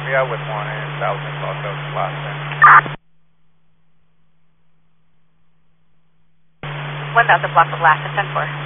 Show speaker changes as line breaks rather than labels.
Columbia with 1 in South and South Boston.
1000 block of last at 10-4.